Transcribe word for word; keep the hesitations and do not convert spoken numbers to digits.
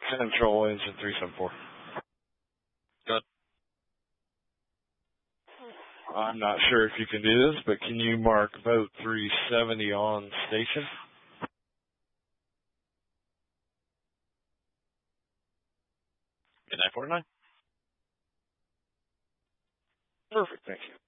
Control engine three seven four. Good. I'm not sure if you can do this, but can you mark vote three seventy on station? Good nine forty-nine. Perfect, thank you.